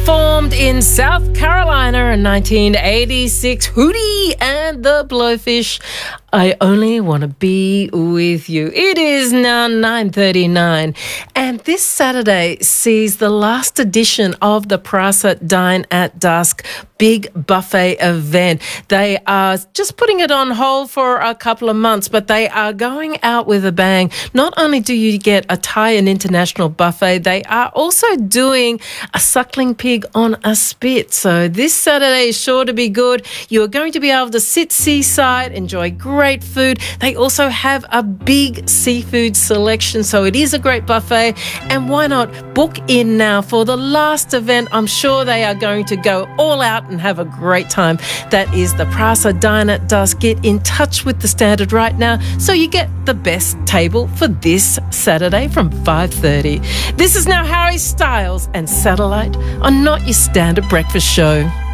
formed in South Carolina in 1986. Hootie and the Blowfish. I only want to be with you. It is now 9:39, and this Saturday sees the last edition of the Prasa Dine at Dusk big buffet event. They are just putting it on hold for a couple of months, but they are going out with a bang. Not only do you get a Thai and international buffet, they are also doing a suckling pig on a spit. So this Saturday is sure to be good. You are going to be able to sit seaside, enjoy great food. They also have a big seafood selection, so it is a great buffet. And why not book in now for the last event? I'm sure they are going to go all out and have a great time. That is the Prasa Dine at Dusk. Get in touch with the Standard right now so you get the best table for this Saturday from 5:30. This is now Harry Styles and Satellite on Not Your Standard Breakfast Show.